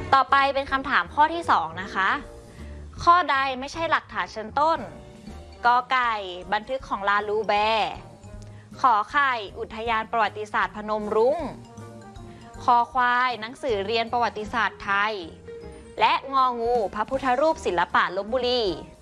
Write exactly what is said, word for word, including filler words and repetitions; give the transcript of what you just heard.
ต่อไปเป็นคำถามข้อที่สองนะคะข้อใดไม่ใช่หลักฐานชั้นต้นกอไก่บันทึกของลาลูแบร์ขอไข่อุทยานประวัติศาสตร์พนมรุ้งคอควายหนังสือเรียนประวัติศาสตร์ไทยและงองูพระพุทธรูปศิลปะลพบุรี